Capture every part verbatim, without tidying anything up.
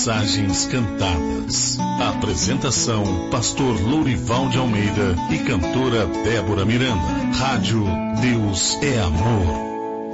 Mensagens cantadas. A apresentação: Pastor Lourival de Almeida e cantora Débora Miranda. Rádio Deus é Amor.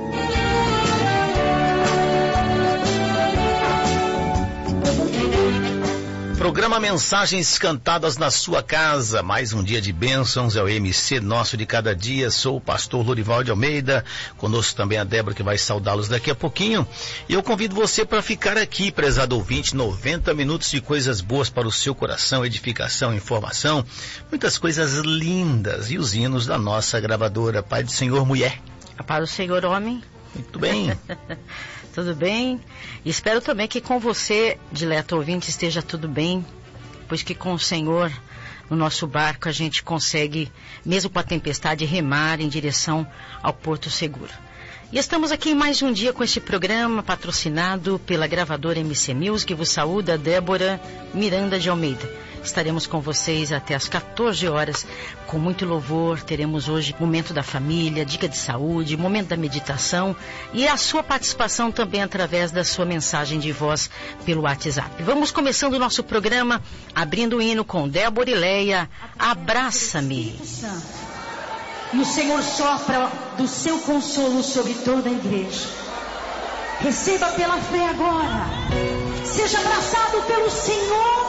Programa Mensagens Cantadas na sua casa. Mais um dia de bênçãos, é o M C nosso de cada dia. Sou o pastor Lourival de Almeida. Conosco também a Débora, que vai saudá-los daqui a pouquinho. E eu convido você para ficar aqui, prezado ouvinte. noventa minutos de coisas boas para o seu coração, edificação, informação. Muitas coisas lindas. E os hinos da nossa gravadora. Pai do Senhor, mulher. A paz do Senhor, homem. Muito bem. Tudo bem? Espero também que com você, dileto ouvinte, esteja tudo bem, pois que com o Senhor, no nosso barco, a gente consegue, mesmo com a tempestade, remar em direção ao porto seguro. E estamos aqui em mais um dia com este programa, patrocinado pela gravadora M C Music. Vos saúda Débora Miranda de Almeida. Estaremos com vocês até às quatorze horas, com muito louvor. Teremos hoje momento da família, dica de saúde, momento da meditação e a sua participação também através da sua mensagem de voz pelo WhatsApp. Vamos começando o nosso programa, abrindo o hino com Débora e Leia, Abraça-me. E o Senhor sopra do seu consolo sobre toda a igreja. Receba pela fé agora. Seja abraçado pelo Senhor.